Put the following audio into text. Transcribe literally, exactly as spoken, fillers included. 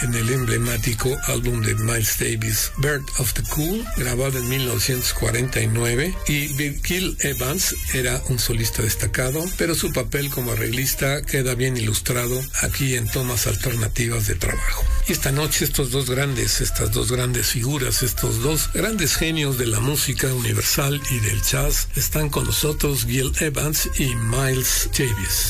en el emblemático álbum de Miles Davis, Bird of the Cool, grabado en mil novecientos cuarenta y nueve, y Gil Evans era un solista destacado, pero su papel como arreglista queda bien ilustrado aquí en tomas alternativas de trabajo. Y esta noche estos dos grandes, estas dos grandes figuras, estos dos grandes genios de la música universal y del jazz están con nosotros, Gil Evans y Miles Davis.